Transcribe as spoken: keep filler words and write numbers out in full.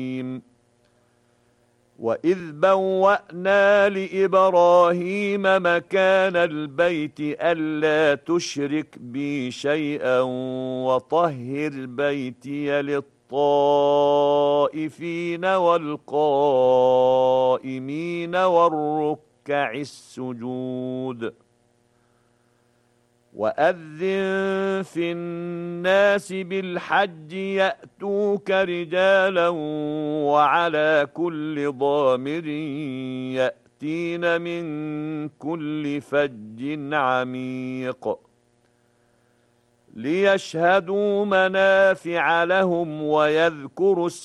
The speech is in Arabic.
وَإِذْ بَوَّأْنَا لِإِبْرَاهِيمَ مَكَانَ الْبَيْتِ أَلَّا تُشْرِكْ بِي شَيْئًا وَطَهِّرْ بَيْتِيَ لِلطَّائِفِينَ وَالْقَائِمِينَ وَالرُّكَّعِ السُّجُودِ وَأَذِّن فِي النَّاسِ بِالْحَجِّ يَأْتُوكَ رِجَالًا وَعَلَى كُلِّ ضَامِرٍ يَأْتِينَ مِنْ كُلِّ فَجٍّ عَمِيقٍ لِيَشْهَدُوا مَنَافِعَ لَهُمْ وَيَذْكُرُوا